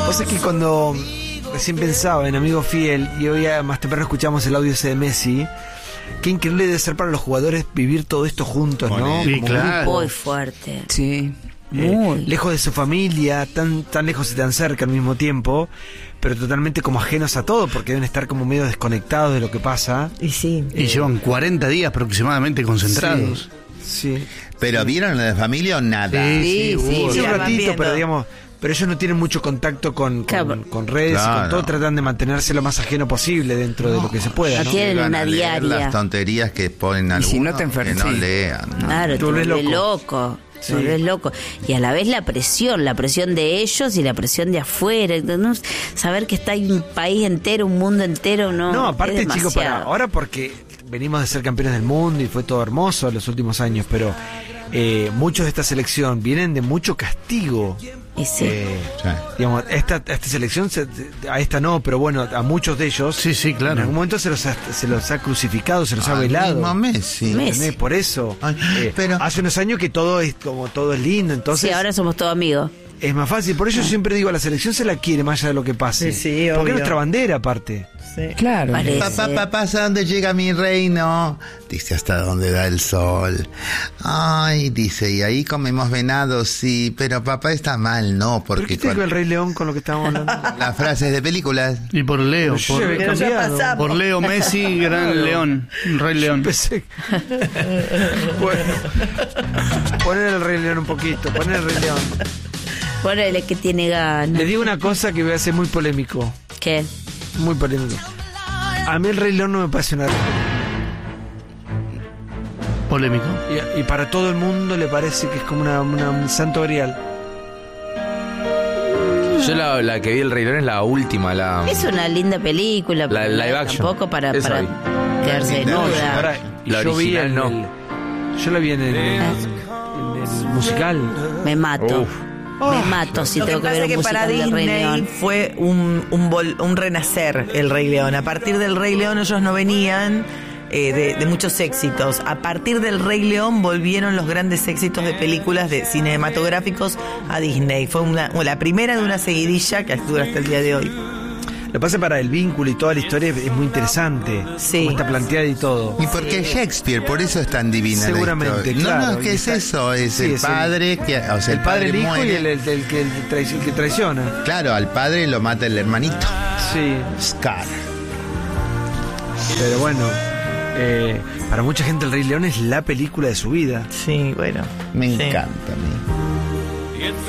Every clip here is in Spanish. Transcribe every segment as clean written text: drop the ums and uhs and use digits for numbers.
Vos es que cuando recién pensaba en Amigo Fiel y hoy más temprano escuchamos el audio ese de Messi, qué increíble debe ser para los jugadores vivir todo esto juntos, ¿no? Sí, Como claro. Muy fuerte. Sí. Muy. lejos de su familia, tan lejos y tan cerca al mismo tiempo, pero totalmente como ajenos a todo, porque deben estar como medio desconectados de lo que pasa. Y sí. Y llevan 40 días aproximadamente concentrados. Sí. ¿Pero vieron lo de familia o nada? Sí, Sí, sí, un ya van ratito, viendo. pero digamos, pero ellos no tienen mucho contacto con redes, Claro. con todo, tratan de mantenerse lo más ajeno posible dentro de lo que se pueda, No ¿no? tienen Llegan una a leer diaria. las tonterías que ponen algunos si no te que enfermas, no sí. lean, ¿no? Claro, te Te volvés volvés loco. loco. Sí. Te volvés loco. Y a la vez la presión de ellos y la presión de afuera. ¿No? Saber que está ahí un país entero, un mundo entero, no. No, aparte, es chicos, demasiado. ahora porque venimos de ser campeones del mundo y fue todo hermoso en los últimos años, pero muchos de esta selección vienen de mucho castigo. Y sí. Sí. Digamos, esta selección, a esta no, pero bueno, a muchos de ellos, Sí, sí, claro. en algún momento se los ha crucificado, se los ha Al velado. mismo Messi. ¿Entendés? Por eso. Ay, pero- hace unos años que todo es lindo, entonces Sí, ahora somos todos amigos. es más fácil. Por eso yo siempre digo, a la selección se la quiere más allá de lo que pase. Sí, sí, porque obvio. es nuestra bandera aparte. Sí. Claro. Parece. Papá, ¿hasta dónde llega mi reino? Dice, hasta donde da el sol. Ay, dice, y ahí comemos venado, sí, pero papá está mal, ¿no? ¿Por Porque qué te digo el Rey León con lo que estábamos hablando? las frases de películas. Y por Leo, Pero yo ya había Pero ya cambiado. pasamos. por Leo Messi, gran león, Rey León. Empecé. Bueno, poner el Rey León un poquito, poner el Rey León. Ponele que tiene ganas. Le digo una cosa que voy a ser muy polémico. ¿Qué? Muy polémico. A mí el Rey León no me parece una... Polémico. Y para todo el mundo le parece que es como un santo grial. Yo la que vi el Rey León es la última, Es una linda película. La pero live action. Tampoco para Esa vi. quedarse desnuda. Ahora, La yo vi original no. yo la vi en el musical. Me mato. Uf. Me mato si Lo que tengo que pasa ver es un que para musical de Rey Disney León. fue un renacer el Rey León. A partir del Rey León ellos no venían de muchos éxitos. A partir del Rey León volvieron los grandes éxitos de películas de cinematográficos a Disney. Fue la primera de una seguidilla que dura hasta el día de hoy. Lo que pasa para el vínculo y toda la historia es muy interesante. Sí. Cómo está planteada y todo. Y porque Shakespeare, por eso es tan divina Seguramente, la historia. claro. No, ¿qué Y es está- eso? Es sí, el es padre, que, o sea, El padre, el hijo muere. y el que traiciona. Claro, al padre lo mata el hermanito. Sí. Scar. Pero bueno, para mucha gente el Rey León es la película de su vida. Sí, bueno. Me Sí. encanta a mí.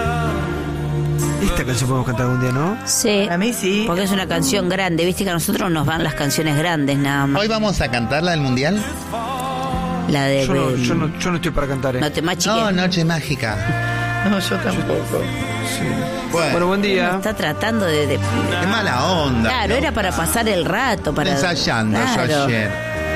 Esta canción podemos cantar algún día, ¿no? Sí. A mí sí. Porque es una canción grande. Viste que a nosotros nos van las canciones grandes nada más. Hoy vamos a cantar la del mundial. La de. Yo no estoy para cantar. No te machiques. No, Noche Mágica. No, yo tampoco. Bueno, buen día. Está tratando de. Qué mala onda. Claro, era para pasar el rato. Para Ensayando yo Claro. ayer.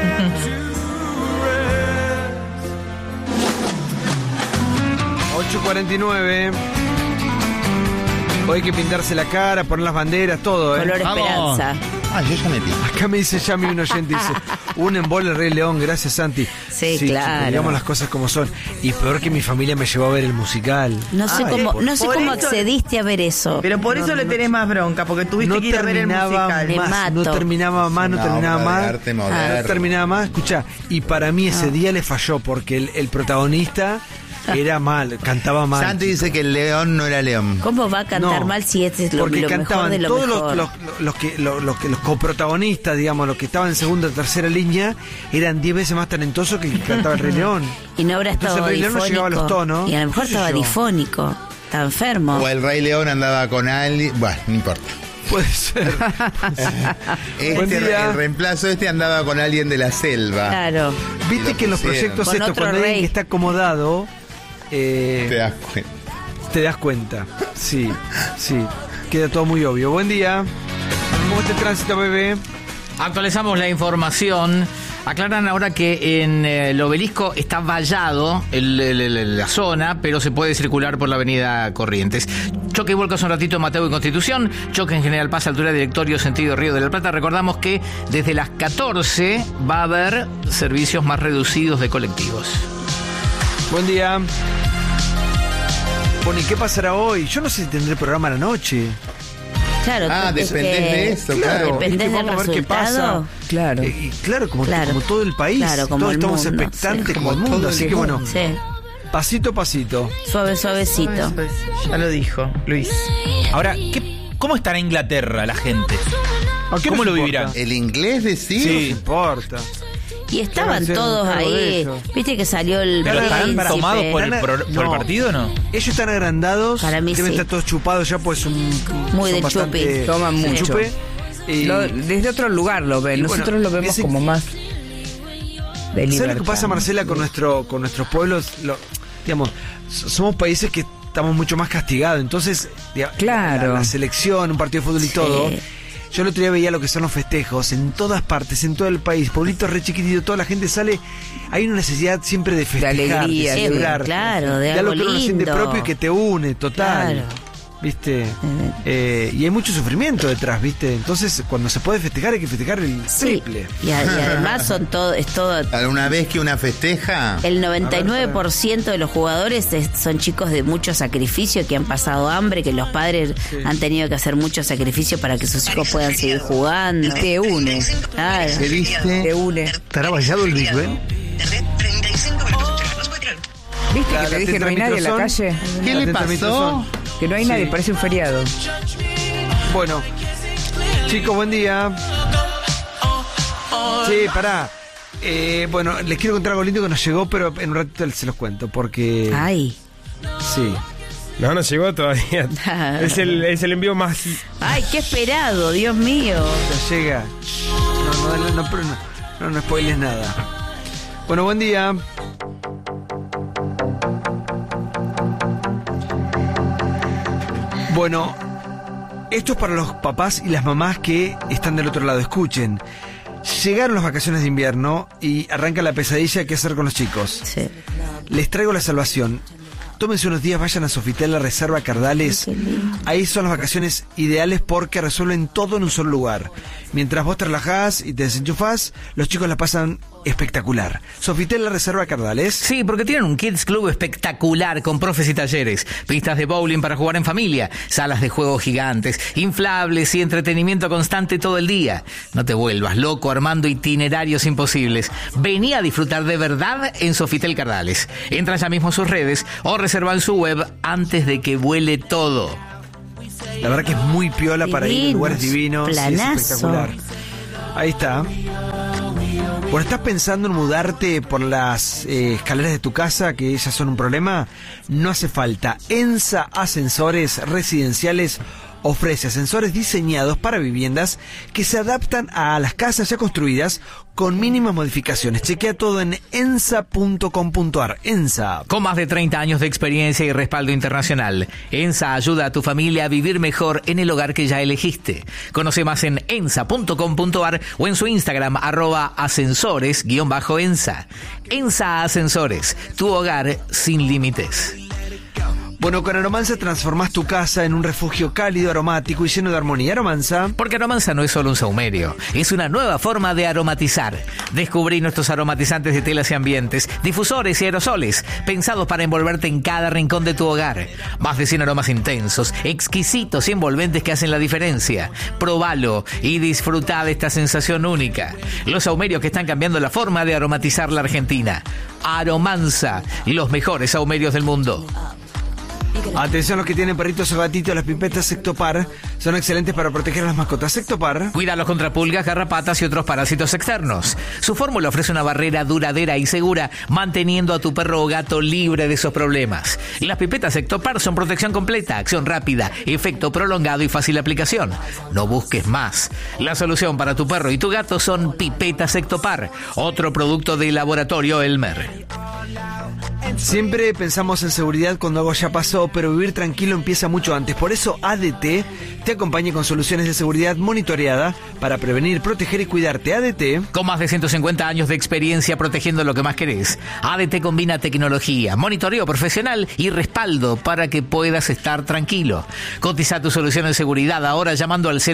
8:49. Hoy hay que pintarse la cara, poner las banderas, todo, ¿eh? Color Vamos. esperanza. Ah, yo ya me pinto. Acá me dice Yami, un oyente, dice, un embole el Rey León, gracias Santi. Sí, chicos, claro. digamos las cosas como son. Y peor que mi familia me llevó a ver el musical. No sé Ay, cómo, por- no sé por cómo eso- accediste a ver eso. Pero por eso le tenés más bronca, porque tuviste No que ir a ver el terminaba musical. Me más, mato. no terminaba más, no Una terminaba obra de más. arte No moderno. terminaba más, escucha. Y para mí ese día le falló porque el protagonista era mal, cantaba mal. Santi dice que el león no era león. ¿Cómo va a cantar No, mal si este es lo porque mejor cantaban de lo todos mejor? los coprotagonistas, digamos, los que estaban en segunda o tercera línea, eran 10 veces más talentosos que el que cantaba el Rey León. Y no habrá Entonces estado el Rey León no difónico. llegaba a los tonos. Y a lo mejor ¿Qué sé estaba yo? difónico. Está enfermo. O el Rey León andaba con alguien. Bueno, no importa. Puede ser. Buen día. El reemplazo andaba con alguien de la selva. Claro. Viste Lo que en los pusieron. proyectos Con estos, otro cuando alguien rey. que está acomodado, Te das cuenta. te das cuenta. Sí, sí. Queda todo muy obvio. Buen día. ¿Cómo está el tránsito, bebé? Actualizamos la información. Aclaran ahora que en el obelisco está vallado la zona, pero se puede circular por la avenida Corrientes. Choque y vuelcos un ratito en Mateo y Constitución. Choque en General Paz, altura directorio, sentido Río de la Plata. Recordamos que desde las 14 va a haber servicios más reducidos de colectivos. Buen día. Bueno, ¿y qué pasará hoy? Yo no sé si tendré programa a la noche. Claro, dependés de eso, claro. Dependés Es que del vamos a ver qué resultado. pasa. Claro. Y claro, como todo el país. Claro, como todos el estamos mundo, expectantes sí. como el mundo. Así que bueno, Sí, pasito a pasito. suavecito. Ya lo dijo Luis. Ahora, ¿cómo estará Inglaterra la gente? ¿Cómo lo vivirán? ¿El inglés decís? No importa. Y estaban Claro, todos algo de ahí. eso. Viste que salió el ¿Pero estarán príncipe. tomados por el No. partido o no? Ellos están agrandados. Para mí deben sí. estar todos chupados ya, pues Muy son de bastante chupi. Toman de mucho. chupe. Y- Desde otro lugar lo ven. y Nosotros bueno, lo vemos ese- como más de libertad. ¿Sabes lo que pasa, Marcela, con nuestros pueblos? Digamos, somos países que estamos mucho más castigados. Entonces, Claro. la selección, un partido de fútbol y Sí. todo. Yo el otro día veía lo que son los festejos en todas partes, en todo el país, pueblitos re chiquititos, toda la gente sale. Hay una necesidad siempre de festejar, alegría, de sí, celebrar, claro, de algo algo que uno siente lindo. propio y que te une, total. Claro. ¿Viste? Y hay mucho sufrimiento detrás, ¿viste? Entonces, cuando se puede festejar, hay que festejar el Sí. triple. Y además es todo. ¿Alguna vez que una festeja? El 99% de los jugadores son chicos de mucho sacrificio, que han pasado hambre, que los padres han tenido que hacer mucho sacrificio para que sus hijos puedan seguir jugando. Te une. Claro. ¿Qué viste? Te une. ¿Estará vallado el Big Ben? ¿Viste La- que te la dije no hay nadie en la tetrametrozón. calle? ¿Qué le La pasó? tetrametrozón. Que no hay Sí. nadie, parece un feriado. Bueno, chicos, buen día. Sí, pará. Bueno, les quiero contar algo lindo que nos llegó, pero en un ratito se los cuento, porque... Ay. Sí. No llegó todavía. es el envío más. Ay, qué esperado, Dios mío. Ya llega. No spoiles nada. Bueno, buen día. Bueno, esto es para los papás y las mamás que están del otro lado. Escuchen. Llegaron las vacaciones de invierno y arranca la pesadilla. ¿Qué hacer con los chicos? Sí. Les traigo la salvación. Tómense unos días, vayan a Sofitel, la Reserva Cardales. Ahí son las vacaciones ideales porque resuelven todo en un solo lugar. Mientras vos te relajás y te desenchufás, los chicos la pasan espectacular. Sofitel, la Reserva Cardales. Sí, porque tienen un Kids Club espectacular con profes y talleres, pistas de bowling para jugar en familia, salas de juegos gigantes, inflables y entretenimiento constante todo el día. No te vuelvas loco armando itinerarios imposibles. Vení a disfrutar de verdad en Sofitel Cardales. Entra ya mismo a sus redes o reserva en su web antes de que vuele todo. La verdad que es muy piola para ir a lugares Divinos, divinos. Sí, es planazo. espectacular. Ahí está. Bueno, ¿estás pensando en mudarte por las escaleras de tu casa, que ellas son un problema? No hace falta. ENSA Ascensores Residenciales ofrece ascensores diseñados para viviendas que se adaptan a las casas ya construidas con mínimas modificaciones. Chequea todo en ensa.com.ar. ENSA. Con más de 30 años de experiencia y respaldo internacional, ENSA ayuda a tu familia a vivir mejor en el hogar que ya elegiste. Conoce más en ensa.com.ar o en su Instagram @ascensores_ensa. ENSA Ascensores, tu hogar sin límites. Bueno, con Aromanza transformás tu casa en un refugio cálido, aromático y lleno de armonía. Aromanza. Porque Aromanza no es solo un saumerio, es una nueva forma de aromatizar. Descubrí nuestros aromatizantes de telas y ambientes, difusores y aerosoles, pensados para envolverte en cada rincón de tu hogar. Más de 100 aromas intensos, exquisitos y envolventes que hacen la diferencia. Probalo y disfruta de esta sensación única. Los saumerios que están cambiando la forma de aromatizar la Argentina. Aromanza, los mejores saumerios del mundo. Atención los que tienen perritos o gatitos, las pipetas Sectopar son excelentes para proteger a las mascotas. Sectopar. Cuídalos contra pulgas, garrapatas y otros parásitos externos. Su fórmula ofrece una barrera duradera y segura, manteniendo a tu perro o gato libre de esos problemas. Las pipetas Sectopar son protección completa, acción rápida, efecto prolongado y fácil aplicación. No busques más. La solución para tu perro y tu gato son pipetas Sectopar, otro producto de laboratorio Elmer. Siempre pensamos en seguridad cuando algo ya pasó, pero vivir tranquilo empieza mucho antes. Por eso ADT te acompaña con soluciones de seguridad monitoreada para prevenir, proteger y cuidarte. ADT. Con más de 150 años de experiencia protegiendo lo que más querés, ADT combina tecnología, monitoreo profesional y respaldo para que puedas estar tranquilo. Cotiza tu solución de seguridad ahora llamando al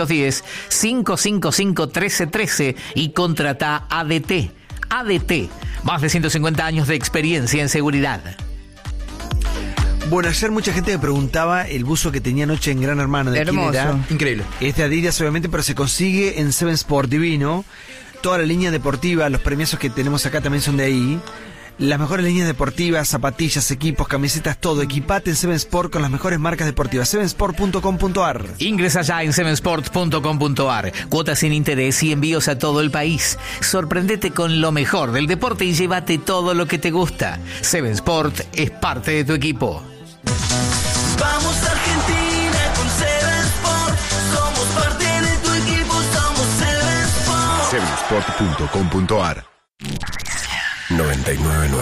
0810-555-1313 y contrata ADT. ADT, más de 150 años de experiencia en seguridad. Bueno, ayer mucha gente me preguntaba el buzo que tenía anoche en Gran Hermano. ¿De quién era? Increíble. Es de Adidas, obviamente, pero se consigue en Seven Sport, divino. Toda la línea deportiva, los premiazos que tenemos acá también son de ahí. Las mejores líneas deportivas, zapatillas, equipos, camisetas, todo. Equipate en Seven Sport con las mejores marcas deportivas. sevensport.com.ar. Ingresa ya en sevensport.com.ar. Cuotas sin interés y envíos a todo el país. Sorprendete con lo mejor del deporte y llévate todo lo que te gusta. Seven Sport es parte de tu equipo. Vamos Argentina con Seven Sport. Somos parte de tu equipo, somos Seven Sport. Sevensport.com.ar 99.9.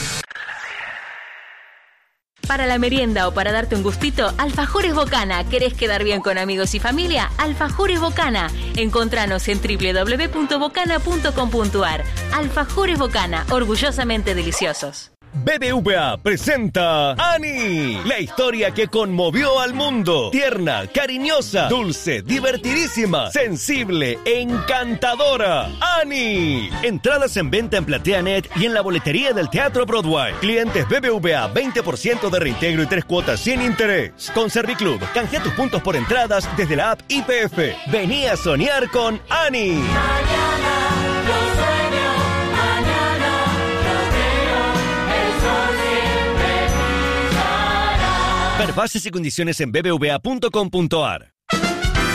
Para la merienda o para darte un gustito, Alfajores Bocana. ¿Querés quedar bien con amigos y familia? Alfajores Bocana. Encontranos en www.bocana.com.ar. Alfajores Bocana, orgullosamente deliciosos. BBVA presenta Annie, la historia que conmovió al mundo. Tierna, cariñosa, dulce, divertidísima, sensible, encantadora. Annie. Entradas en venta en PlateaNet y en la boletería del Teatro Broadway. Clientes BBVA, 20% de reintegro y 3 cuotas sin interés. Con Serviclub, canjea tus puntos por entradas desde la app IPF. Vení a soñar con Annie. Ver bases y condiciones en bbva.com.ar.